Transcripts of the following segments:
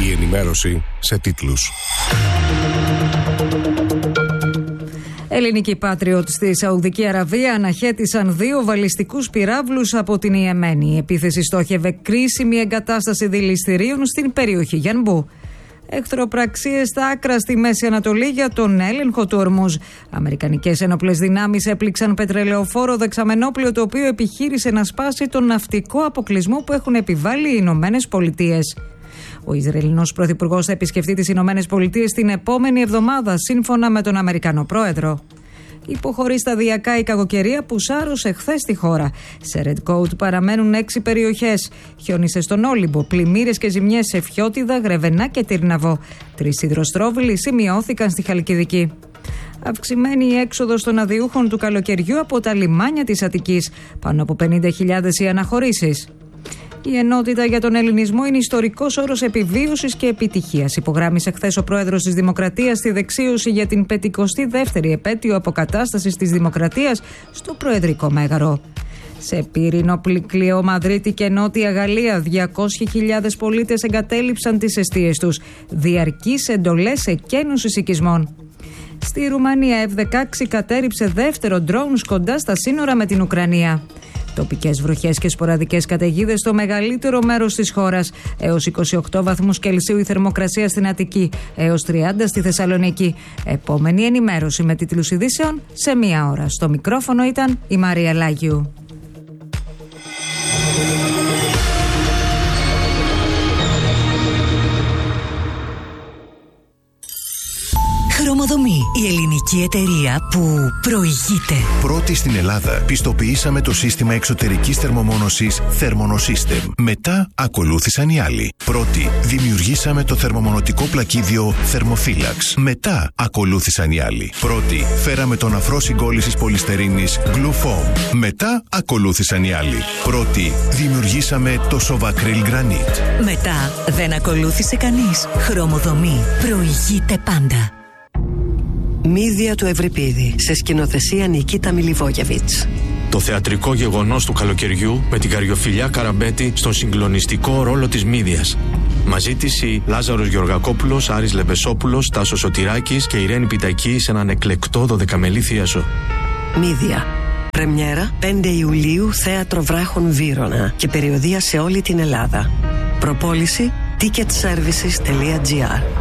Η ενημέρωση σε τίτλους. Ελληνικοί Patriot στη Σαουδική Αραβία αναχέτησαν 2 βαλιστικούς πυράβλους από την Ιεμένη. Η επίθεση στόχευε κρίσιμη εγκατάσταση δηληστηρίων στην περιοχή Γιανμπού. Εχθροπραξίες στα άκρα στη Μέση Ανατολή για τον έλεγχο του Ορμούζ. Αμερικανικές ένοπλες δυνάμεις έπληξαν πετρελαιοφόρο δεξαμενόπλιο, το οποίο επιχείρησε να σπάσει τον ναυτικό αποκλεισμό που έχουν επιβάλει οι Ηνωμένες Πολιτείες. Ο Ισραηλινός Πρωθυπουργός θα επισκεφτεί τις Ηνωμένες Πολιτείες την επόμενη εβδομάδα, σύμφωνα με τον Αμερικανό Πρόεδρο. Υποχωρεί σταδιακά η κακοκαιρία που σάρωσε χθες τη χώρα. Σε Red Coat παραμένουν 6 περιοχές. Χιόνισε στον Όλυμπο, πλημμύρες και ζημιές σε Φιώτιδα, Γρεβενά και Τυρναβό. 3 υδροστρόβιλοι σημειώθηκαν στη Χαλκιδική. Αυξημένη η έξοδος των αδειούχων του καλοκαιριού από τα λιμάνια της Αττικής. Πάνω από 50.000 οι αναχωρήσεις. Η ενότητα για τον ελληνισμό είναι ιστορικός όρος επιβίωσης και επιτυχίας, υπογράμμισε χθες ο πρόεδρος της Δημοκρατίας στη δεξίωση για την 52η επέτειο αποκατάστασης της Δημοκρατίας στο Προεδρικό Μέγαρο. Σε πύρινο πληκλείο Μαδρίτη και Νότια Γαλλία, 200.000 πολίτες εγκατέλειψαν τις εστίες τους. Διαρκείς εντολές εκένωσης οικισμών. Στη Ρουμανία, F-16 κατέριψε δεύτερο ντρόουν κοντά στα σύνορα με την Ουκρανία. Τοπικές βροχές και σποραδικές καταιγίδες στο μεγαλύτερο μέρος της χώρας. Έως 28 βαθμούς Κελσίου η θερμοκρασία στην Αττική, έως 30 στη Θεσσαλονίκη. Επόμενη ενημέρωση με τίτλους ειδήσεων σε 1 ώρα. Στο μικρόφωνο ήταν η Μαρία Λάγιου. Χρωμοδομή, η ελληνική εταιρεία που προηγείται. Πρώτη στην Ελλάδα πιστοποιήσαμε το σύστημα εξωτερικής θερμομόνωσης Thermonosystem. Μετά ακολούθησαν οι άλλοι. Πρώτη δημιουργήσαμε το θερμομονωτικό πλακίδιο Thermophilax. Μετά ακολούθησαν οι άλλοι. Πρώτη φέραμε τον αφρό συγκόλλησης πολυστερίνης Glufoam. Μετά ακολούθησαν οι άλλοι. Πρώτη δημιουργήσαμε το Sovacryl Granite. Μετά δεν ακολούθησε κανείς. Χρωμοδομή προηγείται πάντα. Μύδια του Ευρυπίδη, σε σκηνοθεσία Νικίτα Μιλιβόγεβιτς. Το θεατρικό γεγονός του καλοκαιριού με την Καριοφιλιά Καραμπέτη στον συγκλονιστικό ρόλο της Μύδιας. Μαζί της η Λάζαρος Γεωργακόπουλος, Άρης Λεμπεσόπουλος, Τάσος Σωτηράκης και Ιρένη Πιτακή σε έναν εκλεκτό 12μελή θίασο. Μύδια. Πρεμιέρα 5 Ιουλίου, Θέατρο Βράχων Βύρωνα και περιοδεία σε όλη την Ελλάδα. Προπόληση ticketservices.gr.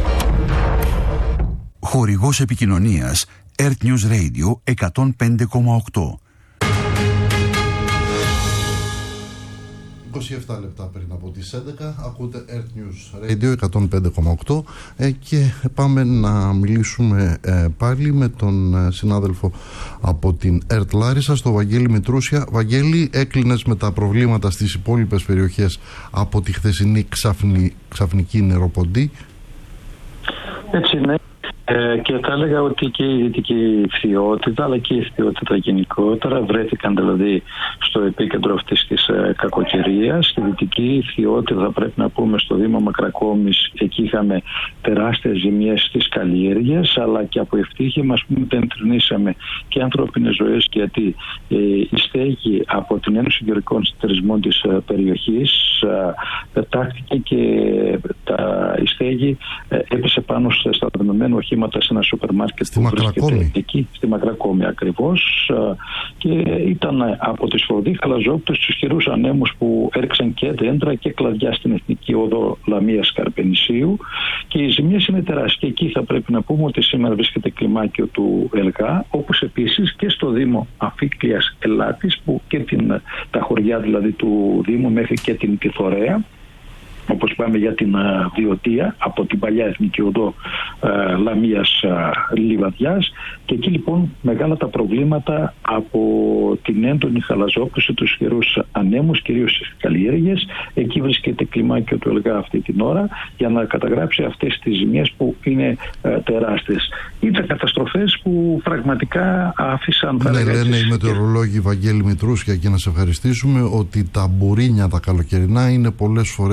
Χορηγός επικοινωνίας Earth News Radio 105,8. 27 λεπτά πριν από τις 11 ακούτε Earth News Radio 105,8 και πάμε να μιλήσουμε πάλι με τον συνάδελφο από την Earth Λάρισα, στο Βαγγέλη Μητρούσια. Βαγγέλη, έκλεινες με τα προβλήματα στις υπόλοιπες περιοχές από τη χθεσινή ξαφνική νεροποντή. Έτσι είναι. Και θα έλεγα ότι και η δυτική Φθιώτιδα αλλά και η Φθιώτιδα γενικότερα βρέθηκαν δηλαδή στο επίκεντρο αυτής της κακοκαιρίας. Στη δυτική Φθιώτιδα, πρέπει να πούμε, στο Δήμο Μακρακόμης, εκεί είχαμε τεράστιες ζημιές στις καλλιέργειες, αλλά και από ευτύχημα, ας πούμε, δεν τρινήσαμε και ανθρώπινες ζωές, γιατί η στέγη από την Ένωση Γεωργικών Συνεταιρισμών της περιοχής πετάχτηκε και η στέγη έπεσε πάνω στα δεδομένα οχήματα σε ένα σούπερ μάρκετ που βρίσκεται εκεί, στη Μακρακόμη ακριβώς, και ήταν από τη σφοδή χαλαζόπτωση στους χειρούς ανέμους που έριξαν και δέντρα και κλαδιά στην Εθνική Οδό Λαμίας Καρπενησίου, και οι ζημιές είναι τεράστιες. Και εκεί θα πρέπει να πούμε ότι σήμερα βρίσκεται κλιμάκιο του ΕΛΓΑ, όπως επίσης και στο Δήμο Αφίκλειας Ελάτης, που και τα χωριά δηλαδή του Δήμου μέχρι και την Κιθωρέα, όπως πάμε για την Βιωτία από την παλιά Εθνική Οδό Λαμίας Λιβαδιάς, και εκεί λοιπόν μεγάλα τα προβλήματα από την έντονη χαλαζόπτωση, τους καιρούς ανέμους, κυρίως στις καλλιέργειες. Εκεί βρίσκεται κλιμάκιο του ΕΛΓΑ αυτή την ώρα για να καταγράψει αυτές τις ζημιές που είναι τεράστιες. Ήταν καταστροφές που πραγματικά άφησαν... Ναι, λένε οι μετεωρολόγοι, Βαγγέλη Μητρούσια, και να σε ευχαριστήσουμε, ότι τα μπουρίνια τα καλοκαιρινά είναι πολλές φορές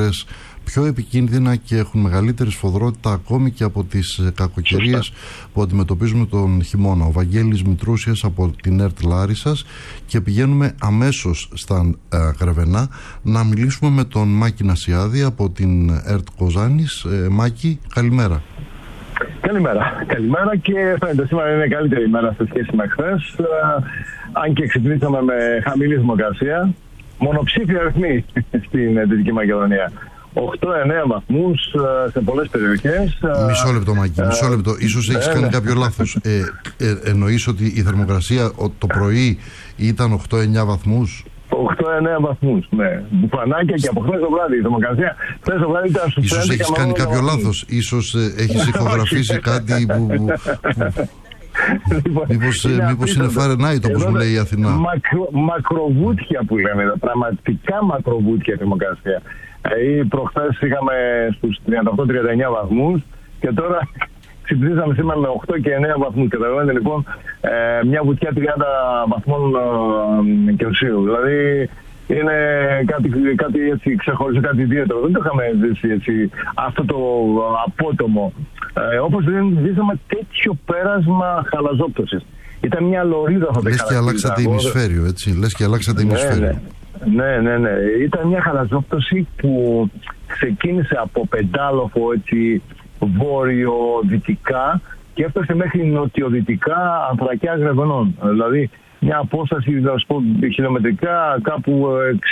πιο επικίνδυνα και έχουν μεγαλύτερη σφοδρότητα ακόμη και από τις κακοκαιρίες που αντιμετωπίζουμε τον χειμώνα. Ο Βαγγέλης Μητρούσιας από την ΕΡΤ Λάρισσας, και πηγαίνουμε αμέσως στα Γρεβενά να μιλήσουμε με τον Μάκη Νασιάδη από την ΕΡΤ Κοζάνης. Μάκη, καλημέρα. Καλημέρα, και φαίνεται σήμερα είναι καλύτερη ημέρα σε σχέση με χθες. Αν και ξυπνήσαμε με χαμηλή θερμοκρασία, μονοψήφια αριθμοί στην Δυτική Μακεδονία. 8-9 βαθμούς σε πολλές περιοχές. Μισό λεπτό, Μάκη, μισό λεπτό. Ίσως έχεις κάνει κάποιο λάθος. Εννοείς ότι η θερμοκρασία το πρωί ήταν 8-9 βαθμούς? 8-9 βαθμούς, ναι. Μπουφανάκια, και από χθες το βράδυ. Η θερμοκρασία χθες το βράδυ ήταν στους 11. Ίσως έχεις κάνει κάποιο λάθος. Ίσως έχεις ηχογραφήσει κάτι που... Μήπως είναι Φαρενάιτ, όπως μου λέει η Αθηνά. Μακροβούτια που λέμε, πραγματικά μακροβούτια θερμοκρασία. Προχθές είχαμε στους 38-39 βαθμούς και τώρα ξυπνήσαμε σήμερα με 8 και 9 βαθμούς. Καταλαβαίνετε λοιπόν μια βουτιά 30 βαθμών Κελσίου. Δηλαδή είναι κάτι έτσι ξεχωριστό, κάτι ιδιαίτερο. Δεν το είχαμε ζήσει έτσι, αυτό το απότομο. Όπως δεν ζήσαμε τέτοιο πέρασμα χαλαζόπτωσης. Ήταν μια λωρίδα θα Λες και αλλάξατε ημισφαίριο, έτσι. Λες και αλλάξατε ημισφαίριο. Ναι. Ήταν μια χαλαζόπτωση που ξεκίνησε από πεντάλοφο έτσι βόρειο-δυτικά και έφτασε μέχρι νοτιοδυτικά Ανθρακιά Γρεβενών. Δηλαδή μια απόσταση, θα σου πω, χιλιομετρικά, κάπου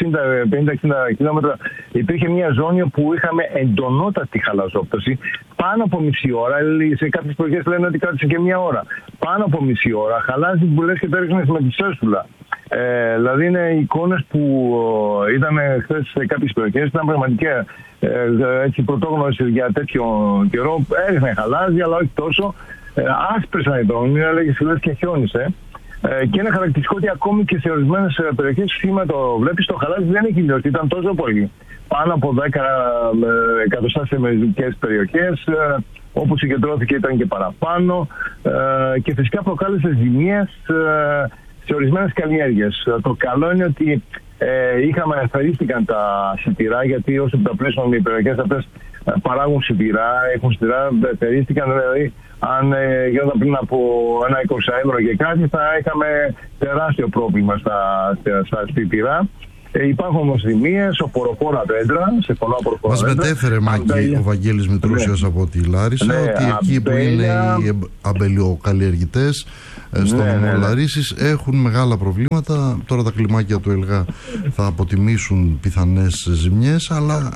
50-60 χιλιόμετρα. Υπήρχε μια ζώνη που είχαμε εντονότατη χαλαζόπτωση. Πάνω από μισή ώρα, σε κάποιες περιοχές λένε ότι κράτησε και μια ώρα. Πάνω από μισή ώρα χαλάζει που λες και το έριχνες με τη σέσουλα. Δηλαδή είναι εικόνες που ήταν χθες σε κάποιες περιοχές, ήταν πραγματικά έτσι πρωτόγνωρες για τέτοιο καιρό. Έριχνε χαλάζει, αλλά όχι τόσο. Άσπρεσαν οι δρόμοι, έλεγες λες και χιόνισε. Και είναι χαρακτηριστικό ότι ακόμη και σε ορισμένες περιοχές σήμερα το βλέπεις, το χαλάζι δεν έχει λιώσει, ήταν τόσο πολύ. Πάνω από 10 εκατοστά σε μερικές περιοχές, όπου συγκεντρώθηκε ήταν και παραπάνω, και φυσικά προκάλεσε ζημίες σε ορισμένες καλλιέργειες. Το καλό είναι ότι αφαιρίστηκαν τα σιτηρά, γιατί όσο τα πλήσουν οι περιοχές αυτές παράγουν σιτηρά, έχουν σιτηρά, αφαιρίστηκαν, δηλαδή αν γινόταν πριν από ένα 20 και κάτι θα είχαμε τεράστιο πρόβλημα στα σιτηρά. Υπάρχουν όμως ζημίες, οποροφόρα δέντρα, σε πολλά οποροφόρα δέντρα. Μας μετέφερε, Μάκη, ο Βαγγέλης Μητρούσιος από τη Λάρισα, ότι εκεί που είναι οι αμπελιοκαλλιεργητές στο νομό Λαρίσης έχουν μεγάλα προβλήματα. Τώρα τα κλιμάκια του ΕΛΓΑ θα αποτιμήσουν πιθανές ζημιές, αλλά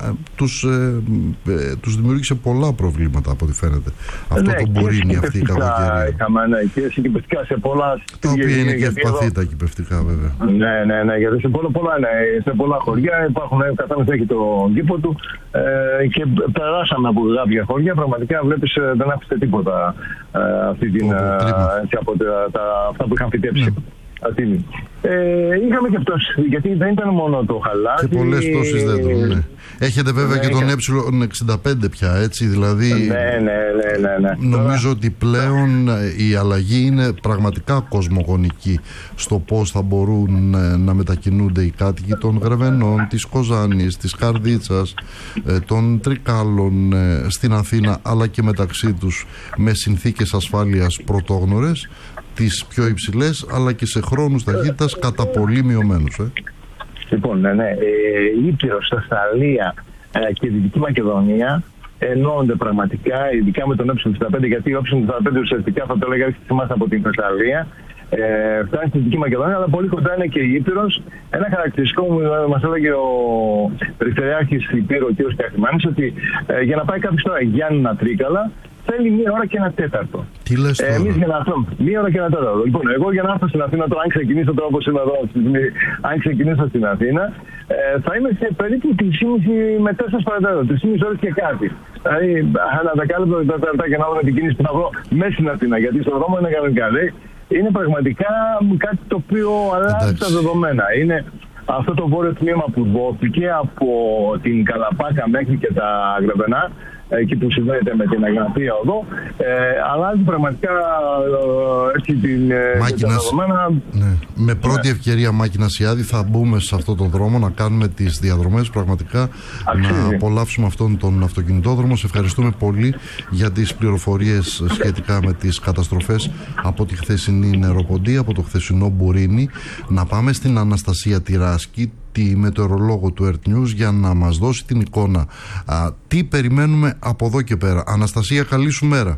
τους δημιούργησε πολλά προβλήματα από ό,τι φαίνεται. Αυτό το μπουρίνι, αυτή η κακοκαιρία. Και συγκυπευτικά σε πολλά... Τα οποία είναι και ευπαθή τα κυπευτικά, βέβαια. Ναι, γιατί σε πολλά χωριά υπάρχουν, ο καθένας έχει τον κήπο του, και περάσαμε από κάποια χωριά, πραγματικά βλέπεις δεν άφησε τίποτα αυτή την, από αυτά που είχαν φυτέψει. Είχαμε και πτώσεις, γιατί δεν ήταν μόνο το χαλάζι. Και πολλές πτώσεις δέντρων, ναι. Έχετε βέβαια και τον Ε65 πια, έτσι, δηλαδή. Ναι. Νομίζω ότι πλέον η αλλαγή είναι πραγματικά κοσμογονική στο πώς θα μπορούν να μετακινούνται οι κάτοικοι των Γρεβενών, της Κοζάνης, της Καρδίτσας, των Τρικάλων στην Αθήνα, αλλά και μεταξύ τους με συνθήκες ασφάλειας πρωτόγνωρες, τις πιο υψηλές, αλλά και σε χρόνους ταχύτητας κατά πολύ μειωμένους. Λοιπόν, η Ήπειρος, Θεσσαλία και η Δυτική Μακεδονία εννοούνται πραγματικά, ειδικά με τον Ε65, γιατί ο Ε65 ουσιαστικά θα το έλεγα θυμάστε από την Θεσσαλία, φτάνει στη Δυτική Μακεδονία, αλλά πολύ κοντά είναι και η Ήπειρος. Ένα χαρακτηριστικό που μας έλεγε ο Περιφερειάρχης Υπήρου, ο κ. Καχημάνης, ότι για να πάει κάποιος τώρα Γιάννηνα Τρίκαλα, θέλει 1 ώρα και 1 τέταρτο. Τι λες τώρα? Εμείς για να έρθουμε 1 ώρα και 1 τέταρτο. Λοιπόν, εγώ για να έρθω στην Αθήνα τώρα, αν ξεκινήσω τώρα όπως είμαι εδώ, αν ξεκινήσω στην Αθήνα, θα είμαι σε περίπου 3,5 με 4 παρατέταρτο, 3,5 ώρες και κάτι. Δηλαδή, ένα δεκάλεπτο και να δω την κίνηση που θα βρω μέσα στην Αθήνα, γιατί στον δρόμο είναι κανονικά. Είναι πραγματικά κάτι το οποίο αλλάζει τα δεδομένα. Είναι αυτό το βόρειο τμήμα που δόθηκε από την Καλαπάκα μέχρι και τα Γρεβενά. εκεί που συνδέεται με την Αγανατία Οδό. Αλλάζει πραγματικά έτσι τα δεδομένα. Ναι. Με πρώτη ευκαιρία, Μάκη Νασιάδη, θα μπούμε σε αυτόν τον δρόμο να κάνουμε τις διαδρομές. Πραγματικά να απολαύσουμε αυτόν τον αυτοκινητόδρομο. Σε ευχαριστούμε πολύ για τις πληροφορίες σχετικά με τις καταστροφές από τη χθεσινή νεροποντή, από το χθεσινό Μπουρίνι. Να πάμε στην Αναστασία Τυράσκη, τη μετεωρολόγο του Earth News, για να μας δώσει την εικόνα. Τι περιμένουμε από εδώ και πέρα. Αναστασία, καλή σου μέρα.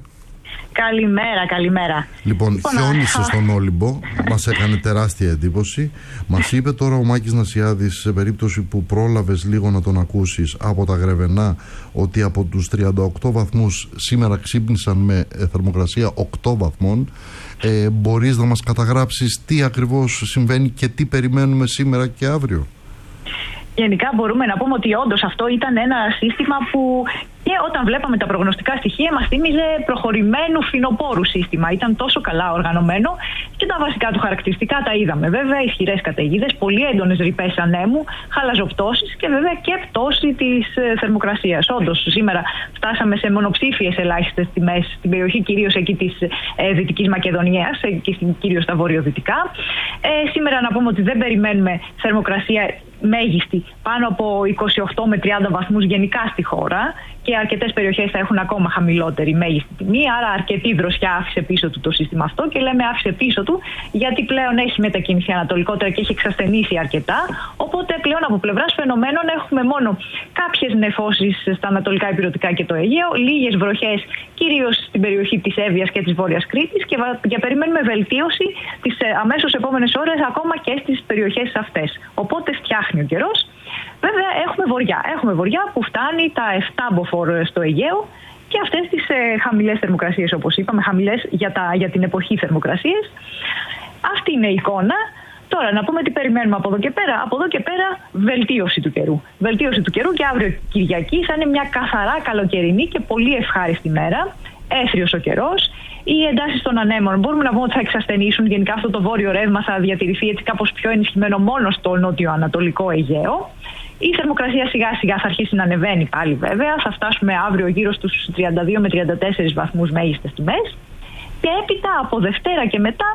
Καλημέρα. Λοιπόν, χιόνισε στον Όλυμπο, μας έκανε τεράστια εντύπωση. Μας είπε τώρα ο Μάκης Νασιάδης, σε περίπτωση που πρόλαβες λίγο να τον ακούσεις, από τα Γρεβενά, ότι από τους 38 βαθμούς σήμερα ξύπνησαν με θερμοκρασία 8 βαθμών. Μπορείς να μας καταγράψεις τι ακριβώς συμβαίνει και τι περιμένουμε σήμερα και αύριο? Γενικά μπορούμε να πούμε ότι όντως αυτό ήταν ένα σύστημα που και όταν βλέπαμε τα προγνωστικά στοιχεία μας θύμιζε προχωρημένου φθινοπόρου σύστημα. Ήταν τόσο καλά οργανωμένο και τα βασικά του χαρακτηριστικά τα είδαμε. Βέβαια, ισχυρές καταιγίδες, πολύ έντονες ρηπές ανέμου, χαλαζοπτώσεις και βέβαια και πτώση της θερμοκρασίας. Όντως, σήμερα φτάσαμε σε μονοψήφιες ελάχιστες τιμές στην περιοχή, κυρίως εκεί της Δυτικής Μακεδονίας και κυρίως στα βορειοδυτικά. Σήμερα να πούμε ότι δεν περιμένουμε θερμοκρασία μέγιστη πάνω από 28 με 30 βαθμούς γενικά στη χώρα και αρκετές περιοχές θα έχουν ακόμα χαμηλότερη μέγιστη τιμή, άρα αρκετή δροσιά άφησε πίσω του το σύστημα αυτό, και λέμε άφησε πίσω του γιατί πλέον έχει μετακινηθεί ανατολικότερα και έχει εξασθενήσει αρκετά, οπότε πλέον από πλευράς φαινομένων έχουμε μόνο κάποιες νεφώσεις στα ανατολικά ηπειρωτικά και το Αιγαίο, λίγες βροχές κυρίως στην περιοχή της Εύβοιας και της Βόρειας Κρήτης και περιμένουμε βελτίωση τις αμέσως επόμενες ώρες ακόμα και στις περιοχές αυτές, οπότε φτιάχνει ο καιρός. Βέβαια έχουμε βοριά που φτάνει τα 7 μποφόρ στο Αιγαίο και αυτές τις χαμηλές θερμοκρασίες, όπως είπαμε, χαμηλές για την εποχή θερμοκρασίες. Αυτή είναι η εικόνα. Τώρα να πούμε τι περιμένουμε από εδώ και πέρα. Από εδώ και πέρα βελτίωση του καιρού. Βελτίωση του καιρού, και αύριο Κυριακή θα είναι μια καθαρά καλοκαιρινή και πολύ ευχάριστη μέρα. Έθριος ο καιρός. Οι εντάσεις των ανέμων μπορούμε να πούμε ότι θα εξασθενήσουν. Γενικά αυτό το βόρειο ρεύμα θα διατηρηθεί έτσι κάπως πιο ενισχυμένο μόνο στο νότιο-ανατολικό Αιγαίο. Η θερμοκρασία σιγά σιγά θα αρχίσει να ανεβαίνει πάλι βέβαια. Θα φτάσουμε αύριο γύρω στους 32 με 34 βαθμούς μέγιστες τιμές. Και έπειτα από Δευτέρα και μετά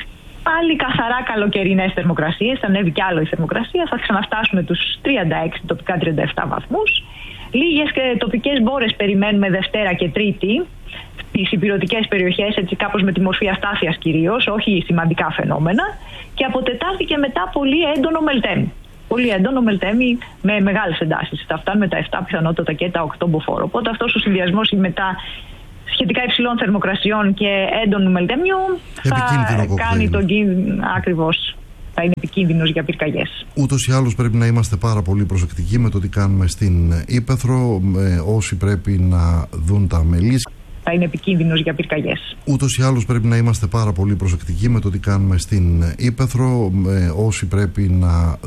πάλι καθαρά καλοκαιρινές θερμοκρασίες. Θα ανέβει κι άλλο η θερμοκρασία. Θα ξαναφτάσουμε τους 36, τοπικά 37 βαθμούς. Λίγες και τοπικές μπόρες περιμένουμε Δευτέρα και Τρίτη στις ηπειρωτικές περιοχές, έτσι κάπως με τη μορφή αστάθειας κυρίως, όχι σημαντικά φαινόμενα. Και από Τετάρτη και μετά πολύ έντονο μελτέμι. Πολύ έντονο μελτέμι με μεγάλες εντάσεις. Θα φτάνουμε τα 7 πιθανότατα και τα 8 μποφόρ. Οπότε αυτός ο συνδυασμός μετά σχετικά υψηλών θερμοκρασιών και έντονου μελτέμιου θα κάνει τον κίνδυνο ακριβώς. Θα είναι επικίνδυνος για πυρκαγιές. Ούτως ή άλλως πρέπει να είμαστε πάρα πολύ προσεκτικοί με το τι κάνουμε στην Ύπαιθρο. Όσοι πρέπει να δουν τα μελίσια. Θα είναι επικίνδυνος για πυρκαγιές. Ούτως ή άλλως πρέπει να είμαστε πάρα πολύ προσεκτικοί με το τι κάνουμε στην Ύπαιθρο. Όσοι πρέπει να